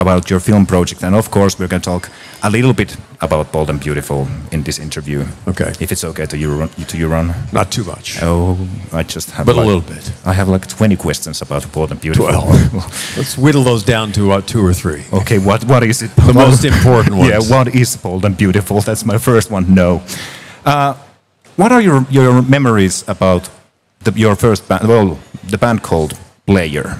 about your film project, and of course we're going to talk a little bit about Bold and Beautiful in this interview. Okay. If it's okay to you, Ron. Not too much. Oh, I just have. But a little bit. I have like 20 questions about Bold and Beautiful. 12. Let's whittle those down to 2 or 3. Okay, what is it? The most important ones. Yeah, what is Bold and Beautiful? That's my first one. No. What are your memories about your first band? Well, the band called Player.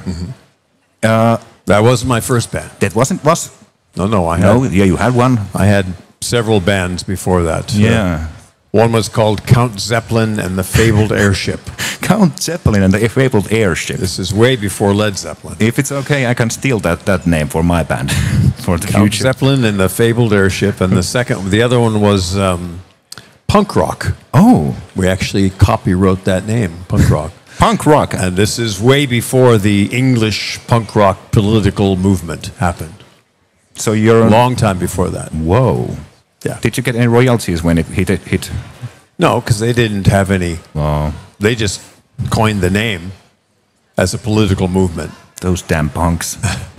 That wasn't my first band. That wasn't was. No, I had. No, yeah, you had one. I had several bands before that. Yeah. One was called Count Zeppelin and the Fabled Airship. Count Zeppelin and the Fabled Airship. This is way before Led Zeppelin. If it's okay, I can steal that name for my band for the Count future. Zeppelin and the Fabled Airship, and the other one was punk rock. Oh, We actually copywrote that name, punk rock. punk rock. And this is way before the English punk rock political movement happened. So you're A long time before that. Whoa. Yeah. Did you get any royalties when it hit? No, because they didn't have any. Oh, They just coined the name as a political movement. those damn punks.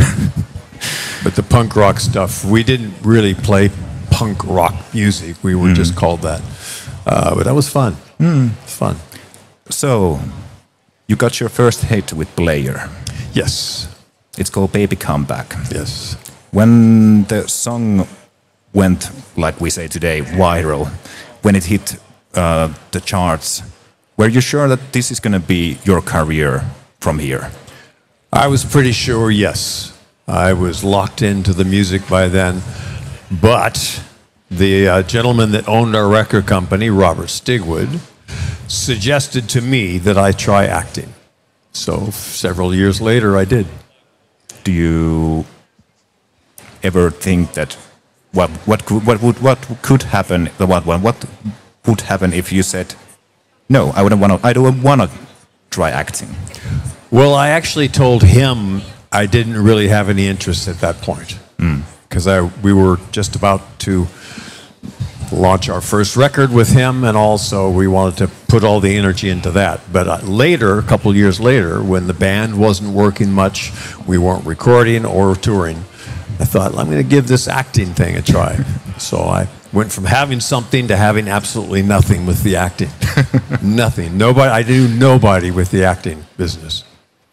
But the punk rock stuff, we didn't really play punk rock music. We were just called that. But that was fun. Fun. So, you got your first hit with Player. Yes. It's called Baby Come Back. Yes. When the song went, like we say today, viral, when it hit the charts, were you sure that this is going to be your career from here? I was pretty sure, yes. I was locked into the music by then. But the gentleman that owned our record company, Robert Stigwood, suggested to me that I try acting. So several years later, I did. Do you ever think that what could happen? What would happen if you said, "No, I don't want to try acting"? Well, I actually told him I didn't really have any interest at that point. Because we were just about to launch our first record with him, and also we wanted to put all the energy into that. But later, a couple years later, when the band wasn't working much, we weren't recording or touring, I thought, I'm going to give this acting thing a try. So I went from having something to having absolutely nothing with the acting. Nothing. I knew nobody with the acting business.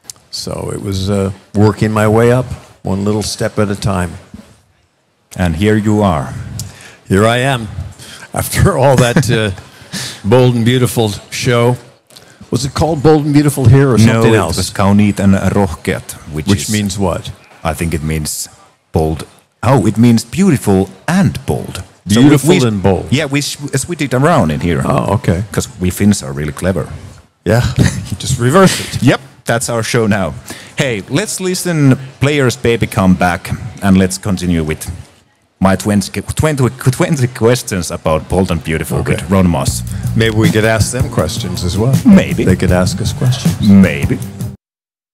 So it was working my way up, one little step at a time. And here you are. Here I am. After all that Bold and Beautiful show. Was it called Bold and Beautiful here or something No, else? it was Kauniit and Rohkeat, which means what? I think it means bold. Oh, it means beautiful and bold. Beautiful and bold. Yeah, we did around in here. Oh, okay. Because we Finns are really clever. Yeah, just reverse it. Yep, that's our show now. Hey, let's listen Players Baby Come Back, and let's continue with my 20 questions about Bold and Beautiful with Ron Moss. Maybe we could ask them questions as well. Maybe. They could ask us questions. Maybe.